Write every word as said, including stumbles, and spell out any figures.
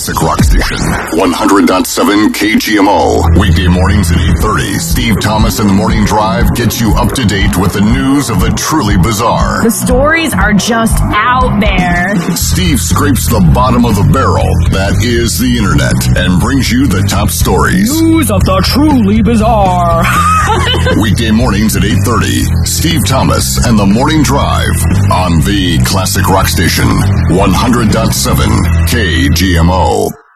Classic Rock Station, one hundred point seven K G M O. Weekday mornings at eight thirty. Steve Thomas and the Morning Drive gets you up to date with the news of the truly bizarre. The stories are just out there. Steve scrapes the bottom of the barrel, that is the internet, and brings you the top stories. News of the truly bizarre. Weekday mornings at eight thirty. Steve Thomas and the Morning Drive on the Classic Rock Station, one hundred point seven K G M O.